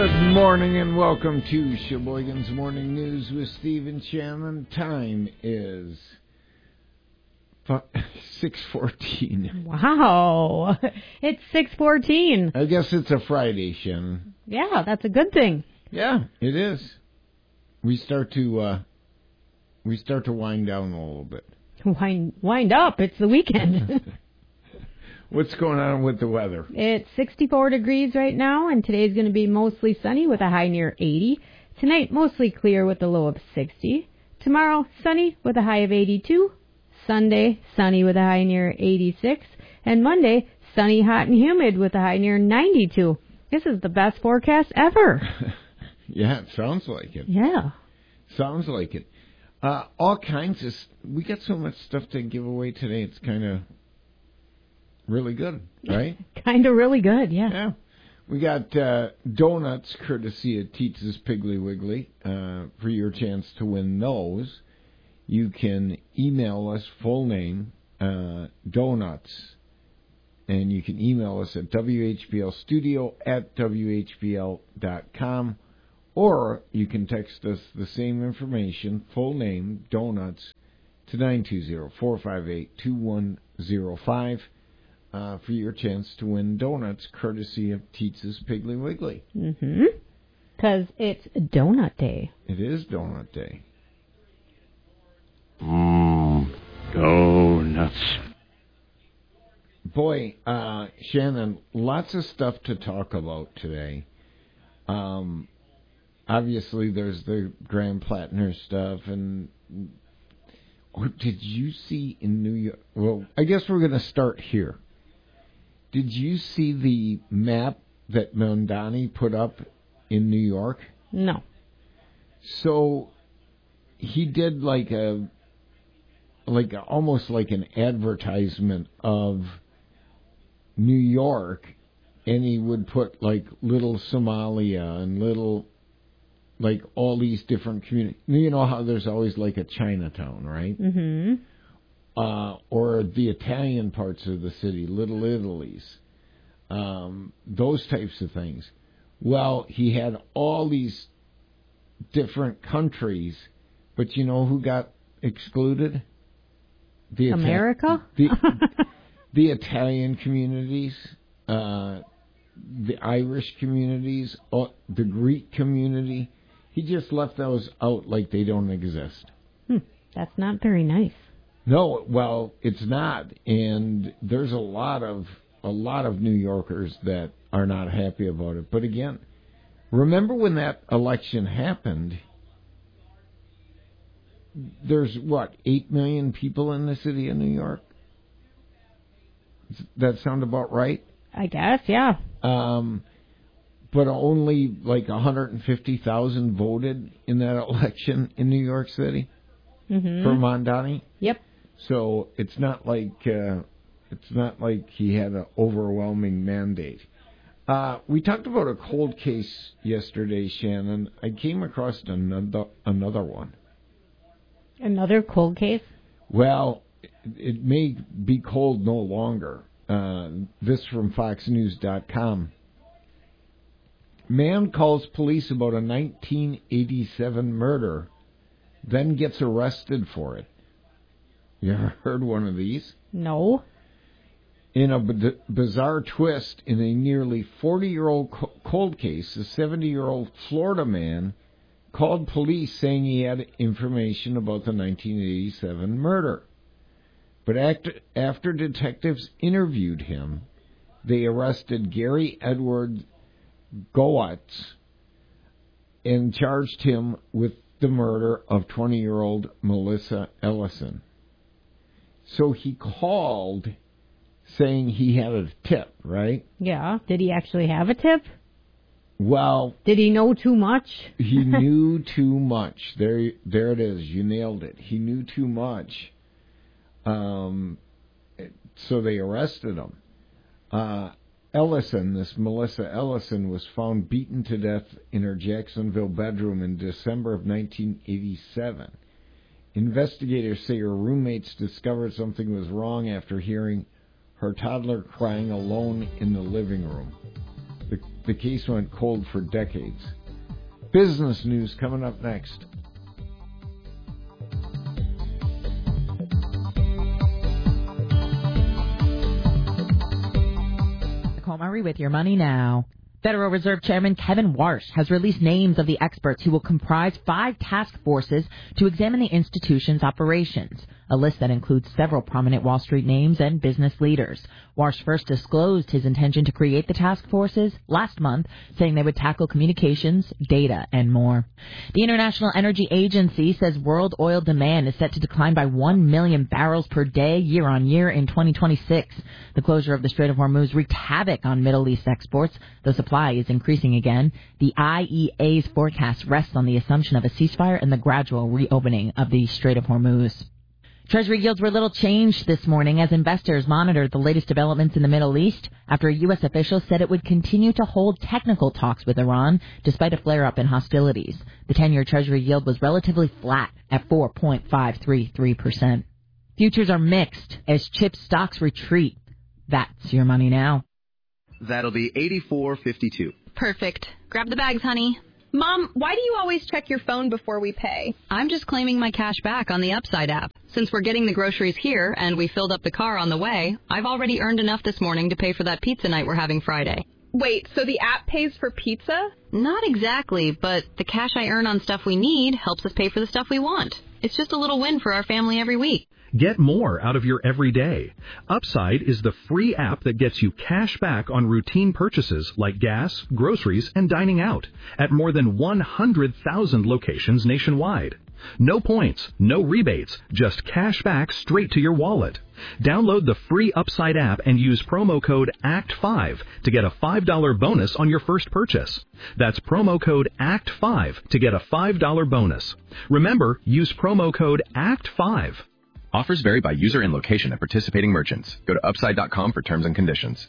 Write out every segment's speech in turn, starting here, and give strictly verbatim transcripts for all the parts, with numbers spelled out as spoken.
Good morning and welcome to Sheboygan's Morning News with Steve and Shannon. Time is six fourteen. Wow. It's six fourteen. I guess it's a Friday, Shannon. Yeah, that's a good thing. Yeah, it is. We start to uh, we start to wind down a little bit. Wind, wind up. It's the weekend. What's going on with the weather? It's sixty-four degrees right now, and today's going to be mostly sunny with a high near eighty. Tonight, mostly clear with a low of sixty. Tomorrow, sunny with a high of eighty-two. Sunday, sunny with a high near eighty-six. And Monday, sunny, hot, and humid with a high near ninety-two. This is the best forecast ever. Yeah, it sounds like it. Yeah. Sounds like it. Uh, all kinds of... We got so much stuff to give away today, it's kind of... really good, right? Kind of really good, yeah. Yeah. We got uh, donuts courtesy of Teets's Piggly Wiggly. Uh, for your chance to win those, you can email us full name, uh, donuts, and you can email us at w h b l studio at w h b l dot com, or you can text us the same information, full name, donuts, to nine two zero, four five eight, two one zero five. Uh, for your chance to win donuts, courtesy of Teets's Piggly Wiggly. Mm-hmm. Because it's Donut Day. It is Donut Day. Mmm, donuts. Boy, uh, Shannon, lots of stuff to talk about today. Um, obviously, there's the Graham Plattner stuff, and or did you see in New York? Well, I guess we're going to start here. Did you see the map that Mondani put up in New York? No. So he did like a, like a, almost like an advertisement of New York, and he would put like little Somalia and little, like all these different communities. You know how there's always like a Chinatown, right? Mm-hmm. Uh, or the Italian parts of the city, Little Italy's, um, those types of things. Well, he had all these different countries, but you know who got excluded? The Ita- America? The, the Italian communities, uh, the Irish communities, uh, the Greek community. He just left those out like they don't exist. Hmm, that's not very nice. No, well, it's not, and there's a lot of a lot of New Yorkers that are not happy about it. But again, remember when that election happened? There's what, eight million people in the city of New York. Does that sound about right? I guess, yeah. Um, but only like one hundred fifty thousand voted in that election in New York City Mm-hmm. for Mondani. Yep. So it's not like uh, it's not like he had an overwhelming mandate. Uh, we talked about a cold case yesterday, Shannon. I came across another another one. Another cold case? Well, it, it may be cold no longer. Uh, this from fox news dot com. Man calls police about a nineteen eighty-seven murder, then gets arrested for it. You ever heard one of these? No. In a b- bizarre twist in a nearly forty-year-old co- cold case, a seventy-year-old Florida man called police saying he had information about the nineteen eighty-seven murder. But after, after detectives interviewed him, they arrested Gary Edward Goetz and charged him with the murder of twenty-year-old Melissa Ellison. So he called saying he had a tip, right? Yeah. Did he actually have a tip? Well... Did he know too much? He knew too much. There there it is. You nailed it. He knew too much. Um, so they arrested him. Uh, Ellison, this Melissa Ellison, was found beaten to death in her Jacksonville bedroom in December of nineteen eighty-seven. Investigators say her roommates discovered something was wrong after hearing her toddler crying alone in the living room. The the case went cold for decades. Business news coming up next. Nicole Murray with your money now. Federal Reserve Chairman Kevin Warsh has released names of the experts who will comprise five task forces to examine the institution's operations, a list that includes several prominent Wall Street names and business leaders. Warsh first disclosed his intention to create the task forces last month, saying they would tackle communications, data, and more. The International Energy Agency says world oil demand is set to decline by one million barrels per day year on year in twenty twenty-six. The closure of the Strait of Hormuz wreaked havoc on Middle East exports. The supply is increasing again. The I E A's forecast rests on the assumption of a ceasefire and the gradual reopening of the Strait of Hormuz. Treasury yields were little changed this morning as investors monitored the latest developments in the Middle East after a U S official said it would continue to hold technical talks with Iran despite a flare-up in hostilities. The ten-year Treasury yield was relatively flat at four point five three three percent. Futures are mixed as chip stocks retreat. That's your money now. That'll be eighty-four fifty-two. Perfect. Grab the bags, honey. Mom, why do you always check your phone before we pay? I'm just claiming my cash back on the Upside app. Since we're getting the groceries here and we filled up the car on the way, I've already earned enough this morning to pay for that pizza night we're having Friday. Wait, so the app pays for pizza? Not exactly, but the cash I earn on stuff we need helps us pay for the stuff we want. It's just a little win for our family every week. Get more out of your everyday. Upside is the free app that gets you cash back on routine purchases like gas, groceries, and dining out at more than one hundred thousand locations nationwide. No points, no rebates, just cash back straight to your wallet. Download the free Upside app and use promo code A C T five to get a five dollars bonus on your first purchase. That's promo code A C T five to get a five dollars bonus. Remember, use promo code A C T five. Offers vary by user and location at participating merchants. Go to upside dot com for terms and conditions.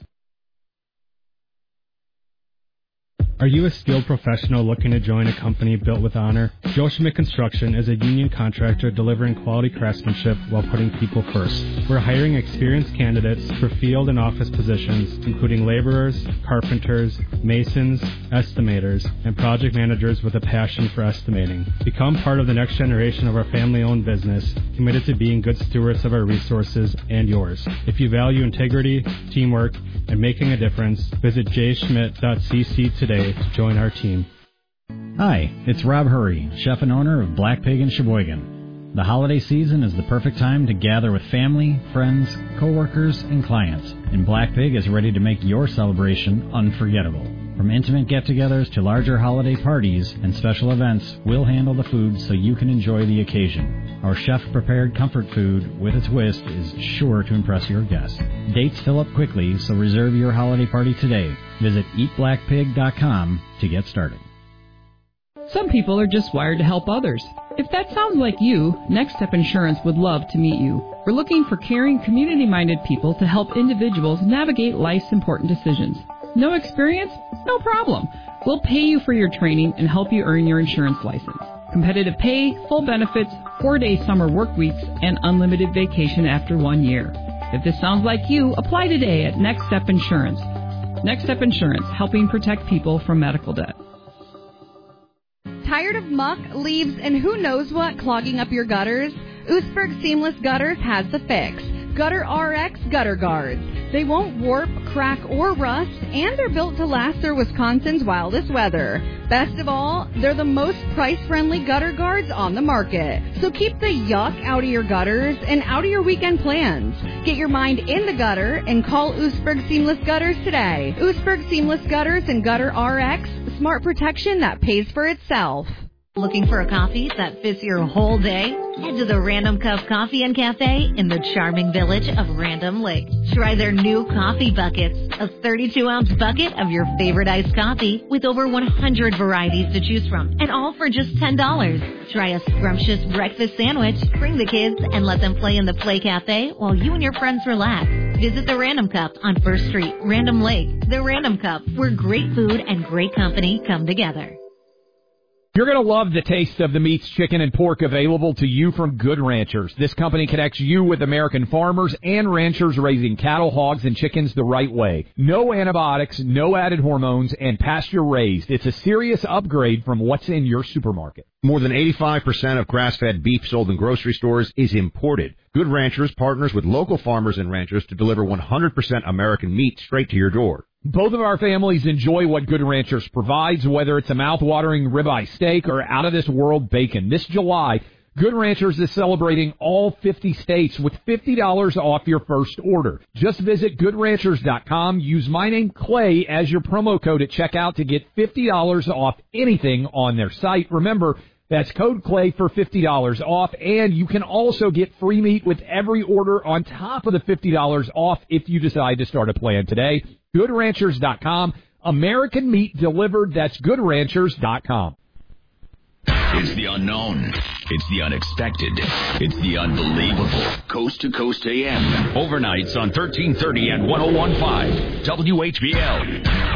Are you a skilled professional looking to join a company built with honor? Joe Schmidt Construction is a union contractor delivering quality craftsmanship while putting people first. We're hiring experienced candidates for field and office positions, including laborers, carpenters, masons, estimators, and project managers with a passion for estimating. Become part of the next generation of our family-owned business, committed to being good stewards of our resources and yours. If you value integrity, teamwork, and making a difference, visit j schmidt dot c c today to join our team. Hi, it's Rob Hurry, chef and owner of Black Pig in Sheboygan. The holiday season is the perfect time to gather with family, friends, coworkers, and clients, and Black Pig is ready to make your celebration unforgettable. From intimate get-togethers to larger holiday parties and special events, we'll handle the food so you can enjoy the occasion. Our chef-prepared comfort food with a twist is sure to impress your guests. Dates fill up quickly, so reserve your holiday party today. Visit eat black pig dot com to get started. Some people are just wired to help others. If that sounds like you, Next Step Insurance would love to meet you. We're looking for caring, community-minded people to help individuals navigate life's important decisions. No experience? No problem. We'll pay you for your training and help you earn your insurance license. Competitive pay, full benefits, four-day summer work weeks, and unlimited vacation after one year. If this sounds like you, apply today at Next Step Insurance. Next Step Insurance, helping protect people from medical debt. Tired of muck, leaves, and who knows what clogging up your gutters? Oostburg Seamless Gutters has the fix. Gutter R X Gutter Guards. They won't warp, crack, or rust, and they're built to last through Wisconsin's wildest weather. Best of all, they're the most price-friendly gutter guards on the market. So keep the yuck out of your gutters and out of your weekend plans. Get your mind in the gutter and call Oostburg Seamless Gutters today. Oostburg Seamless Gutters and Gutter R X, smart protection that pays for itself. Looking for a coffee that fits your whole day? Head to the Random Cup Coffee and Cafe in the charming village of Random Lake. Try their new coffee buckets, a thirty-two ounce bucket of your favorite iced coffee with over one hundred varieties to choose from, and all for just ten dollars. Try a scrumptious breakfast sandwich, bring the kids, and let them play in the Play Cafe while you and your friends relax. Visit the Random Cup on First Street, Random Lake. The Random Cup, where great food and great company come together. You're going to love the taste of the meats, chicken, and pork available to you from Good Ranchers. This company connects you with American farmers and ranchers raising cattle, hogs, and chickens the right way. No antibiotics, no added hormones, and pasture-raised. It's a serious upgrade from what's in your supermarket. More than eighty-five percent of grass-fed beef sold in grocery stores is imported. Good Ranchers partners with local farmers and ranchers to deliver one hundred percent American meat straight to your door. Both of our families enjoy what Good Ranchers provides, whether it's a mouth-watering ribeye steak or out-of-this-world bacon. This July, Good Ranchers is celebrating all fifty states with fifty dollars off your first order. Just visit good ranchers dot com, use my name Clay as your promo code at checkout to get fifty dollars off anything on their site. Remember, that's code Clay for fifty dollars off, and you can also get free meat with every order on top of the fifty dollars off if you decide to start a plan today. good ranchers dot com. American meat delivered. That's good ranchers dot com. It's the unknown. It's the unexpected. It's the unbelievable. Coast to Coast A M. Overnights on thirteen thirty and one oh one point five W H B L.